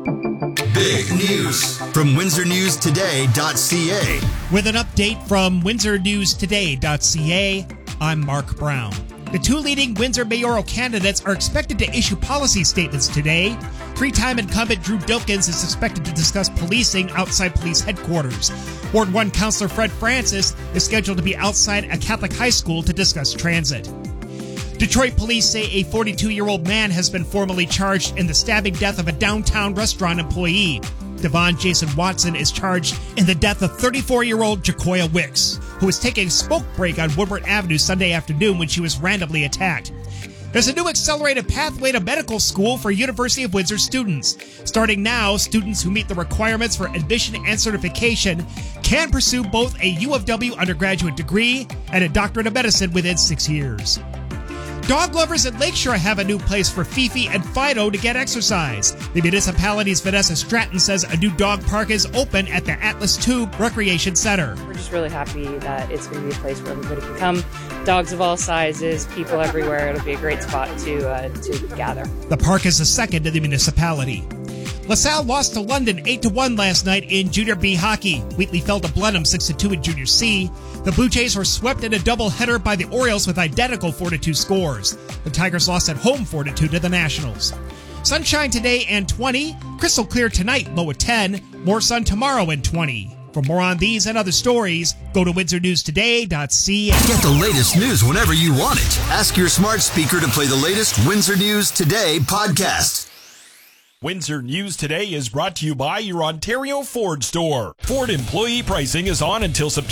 Big news from WindsorNewsToday.ca. With an update from WindsorNewsToday.ca, I'm Mark Brown. The two leading Windsor mayoral candidates are expected to issue policy statements today. Three-time incumbent Drew Dilkens is expected to discuss policing outside police headquarters. Ward 1 Councillor Fred Francis is scheduled to be outside a Catholic high school to discuss transit. Detroit police say a 42-year-old man has been formally charged in the stabbing death of a downtown restaurant employee. Devon Jason Watson is charged in the death of 34-year-old Jacoya Wicks, who was taking a smoke break on Woodward Avenue Sunday afternoon when she was randomly attacked. There's a new accelerated pathway to medical school for University of Windsor students. Starting now, students who meet the requirements for admission and certification can pursue both a U of W undergraduate degree and a doctorate of medicine within 6 years. Dog lovers at Lakeshore have a new place for Fifi and Fido to get exercise. The municipality's Vanessa Stratton says a new dog park is open at the Atlas Tube Recreation Center. We're just really happy that it's going to be a place where everybody can come. Dogs of all sizes, people everywhere. It'll be a great spot to gather. The park is the second in the municipality. LaSalle lost to London 8-1 last night in Junior B hockey. Wheatley fell to Blenheim 6-2 in Junior C. The Blue Jays were swept in a doubleheader by the Orioles with identical 4-2 scores. The Tigers lost at home 4-2 to the Nationals. Sunshine today and 20. Crystal clear tonight, low at 10. More sun tomorrow and 20. For more on these and other stories, go to WindsorNewsToday.ca. Get the latest news whenever you want it. Ask your smart speaker to play the latest Windsor News Today podcast. Windsor News Today is brought to you by your Ontario Ford store. Ford employee pricing is on until September.